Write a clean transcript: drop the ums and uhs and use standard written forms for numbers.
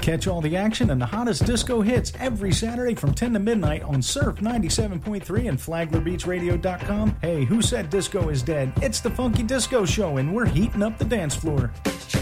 Catch all the action and the hottest disco hits every Saturday from 10 to midnight on Surf 97.3 and FlaglerBeachRadio.com. Hey, who said disco is dead? It's the Funky Disco Show, and we're heating up the dance floor.